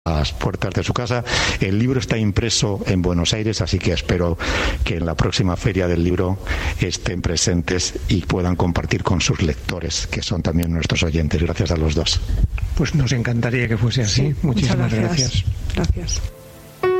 las puertas de su casa. El libro está impreso en Buenos Aires, así que espero que en la próxima feria del libro estén presentes y puedan compartir con sus lectores, que son también nuestros oyentes. Gracias a los dos. Pues nos encantaría que fuese así. Sí, Muchísimas gracias. Gracias.